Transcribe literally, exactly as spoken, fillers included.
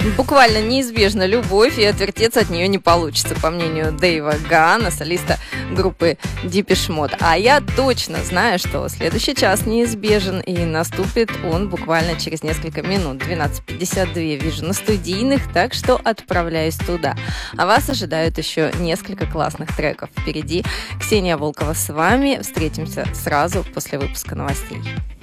буквально неизбежна любовь, и отвертеться от нее не получится, по мнению Дэйва Гаана, солиста группы Depeche Mode. А я точно знаю, что следующий час неизбежен, и наступит он буквально через несколько минут. двенадцать пятьдесят два вижу на студийных, так что отправляюсь туда. А вас ожидают еще несколько классных треков впереди. Ксения Волкова с вами. Встретимся сразу после выпуска новостей.